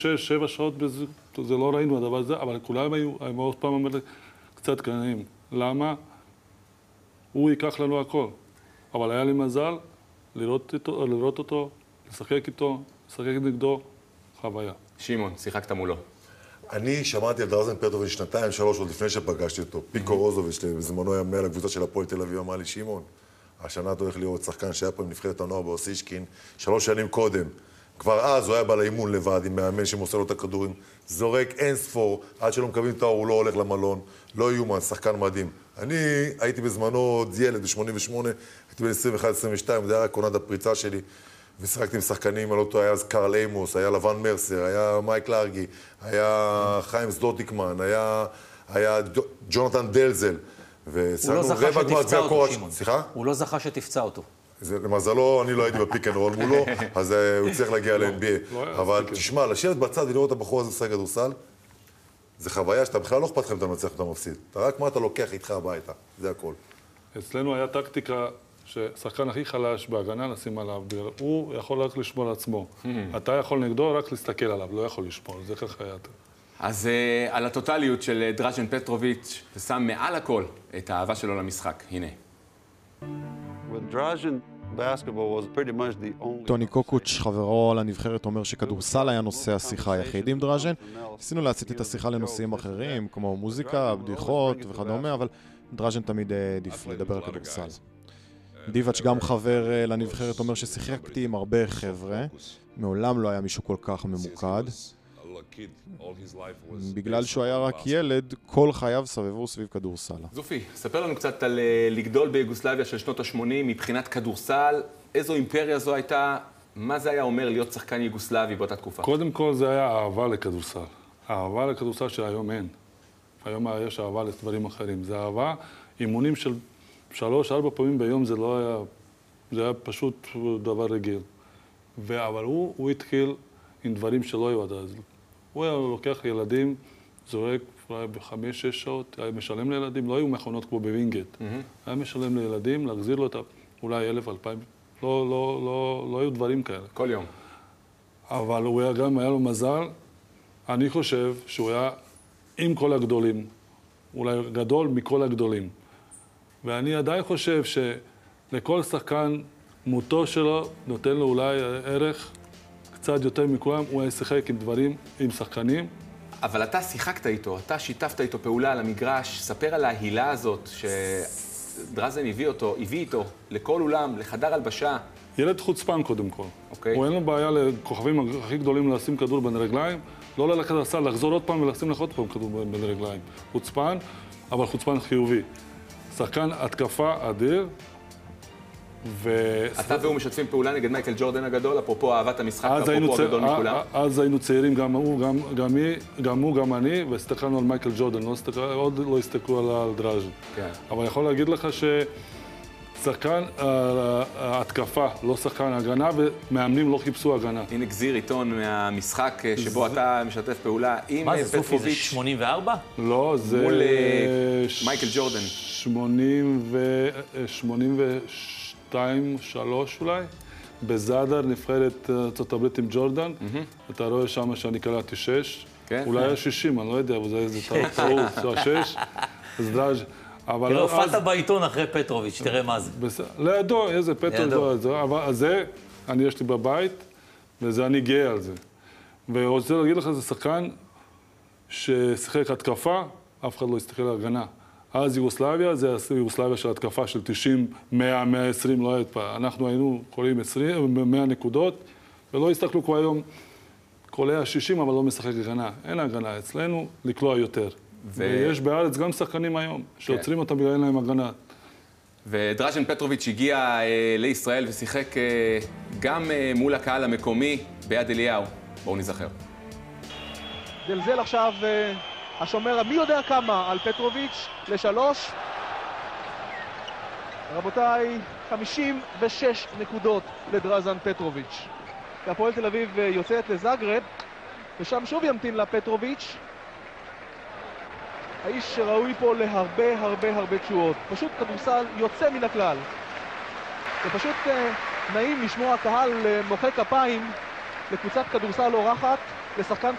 6-7 שעות בזה, זה לא ראינו הדבר הזה, אבל כולם היו עוד פעם אומר קצת קנאים. למה? הוא ייקח לנו הכל. אבל היה לי מזל לראות אותו, לשחק איתו, לשחק נגדו, חוויה. שמעון, שיחקת מולו. אני שמעתי על דרזן פטרוביץ' 2-3 עוד לפני שפגשתי אותו. פיקו רוזוביץ', בזמנו היה מנהל הקבוצה של הפועל תל אביב, אמר לי, שמעון, השנה אתה הולך לראות שחקן שהיה פה עם נבחרת הנוער באוסישקין, 3 שנים קודם. כבר אז הוא היה בא לאימון לבד עם מאמן שמוסר לו את הכדורים, זורק אין ספור, עד שלא מקבלים תואר הוא לא הולך למלון, לא יומן, שחקן מדהים. אני הייתי בזמנו עוד ילד ב-88, הייתי ב-21-22, זה היה רק עונת הפריצה שלי, ושחקתי עם שחקנים, על אותו היה אז קרל אימוס, היה לבן מרסר, היה מייק לארגי, היה חיים סדוטיקמן, היה ג'ונתן דלזל, הוא לא זכה שתפצע אותו, שמעון. סליחה? הוא לא זכה שתפצע אותו. למזלו, אני לא הייתי בפיק אנד רול מולו, אז הוא צריך להגיע ל-NBA. אבל תשמע, לשבת בצד ולראות את הבחור הזה משחק כדורסל, זה חוויה שאתה בכלל לא אכפת לך אם אתה מנצח ואתה מפסיד. אתה רק מה אתה לוקח איתך הביתה, זה הכל. אצלנו היה טקטיקה ששחקן הכי חלש בהגנה לשים עליו, הוא יכול רק לשמור על עצמו. אתה יכול נגדו רק להסתכל עליו, לא יכול לשמור, זה ככה היה. אז על הטוטליות של דראז'ן פטרוביץ' ושם מעל הכל את האהבה שלו למשחק. הנה. טוני קוקוץ', חברו לנבחרת, אומר שכדורסל היה נושא השיחה היחיד עם דראז'ן. ניסינו להסיט את השיחה לנושאים אחרים, כמו מוזיקה, בדיחות וכדומה, אבל דראז'ן תמיד העדיף לדבר על כדורסל. דיבאץ', גם חבר לנבחרת, אומר ששיחקתי עם הרבה חבר'ה, מעולם לא היה מישהו כל כך ממוקד. בגלל שהוא היה רק ילד, כל חייו סבבו סביב כדורסל. זופי, ספר לנו קצת על לגדול ביוגוסלביה של שנות ה-80 מבחינת כדורסל, איזו אימפריה זו הייתה, מה זה היה אומר להיות שחקן יוגוסלבי באותה תקופה? קודם כל זה היה אהבה לכדורסל. אהבה לכדורסל שהיום אין. היום יש אהבה לדברים אחרים. זה אהבה, אימונים של 3-4 פעמים ביום זה לא היה, זה היה פשוט דבר רגיל. אבל הוא התחיל עם דברים שלא היו עד אז. הוא היה לוקח ילדים, זורק אולי ב5-6 שעות, היה משלם לילדים, לא היו מכונות כמו בווינגייט. היה משלם לילדים, להחזיר לו את אולי 1,000-2,000, לא היו דברים כאלה. כל יום. אבל הוא היה גם, היה לו מזל, אני חושב שהוא היה עם כל הגדולים, אולי גדול מכל הגדולים. ואני עדיין חושב שלכל שחקן מותו שלו נותן לו אולי ערך קצת יותר מכולם, הוא היה שיחק עם דברים, עם שחקנים. אבל אתה שיחקת איתו, אתה שיתפת איתו פעולה על המגרש, ספר על ההילה הזאת שדרזן הביא איתו לכל אולם, לחדר הלבשה. ילד חוצפן קודם כל. הוא אין לו בעיה לכוכבים הכי גדולים לשים כדור בין רגליים, לא ללכת לסל, לחזור עוד פעם ולשים לך עוד פעם כדור בין רגליים. חוצפן, אבל חוצפן חיובי. שחקן התקפה אדיר. אתה והוא משתפים פעולה נגד מייקל ג'ורדן הגדול, אפרופו אהבת המשחק, אפרופו הגדול מכולם. אז היינו צעירים, גם הוא, גם אני, והסתכלנו על מייקל ג'ורדן, עוד לא הסתכלו על דראז'ן. אבל אני יכול להגיד לך ששחקן התקפה, לא שחקן הגנה, ומאמנים לא חיפשו הגנה. הנה גזיר עיתון מהמשחק שבו אתה משתף פעולה עם פטרוביץ'. מה זה, סופי, זה 84? לא, זה... מול מייקל ג'ורדן. 82-3 אולי, בזאדר, נבחרת ארצות הברית עם ג'ורדן. אתה רואה שם שאני קלעתי 6. אולי היה 60, אני לא יודע, אבל זה טעות, זה 6. אז דראז' תראה, הופעת בעיתון אחרי פטרוביץ', תראה מה זה. לידו, איזה פטרוביץ', אבל זה, יש לי בבית, וזה אני גאה על זה. ורוצה להגיד לך, זה שחקן ששיחק התקפה, אף אחד לא הסתכל על הגנה. אז יוגוסלביה, זה יוגוסלביה של התקפה של 90, 100, 120, לא הייתה פעם. אנחנו היינו קולעים 100 נקודות, ולא הסתכלו כמו היום, קולע 60, אבל לא משחק הגנה. אין הגנה אצלנו, לקלוע יותר. ויש בארץ גם שחקנים היום, שעוצרים אותם בגלל אין להם הגנה. ודראז'ן פטרוביץ' הגיע לישראל ושיחק גם מול הקהל המקומי ביד אליהו. בואו נזכר. דלזל עכשיו... השומר, מי יודע כמה, על פטרוביץ' ל3. רבותיי, 56 נקודות לדרזן פטרוביץ'. הפועל תל אביב יוצאת לזאגרב, ושם שוב ימתין לפטרוביץ'. האיש שראוי פה להרבה תשואות. פשוט כדורסל יוצא מן הכלל. זה פשוט נעים לשמוע קהל מוחא כפיים לקבוצת כדורסל אורחת, לשחקן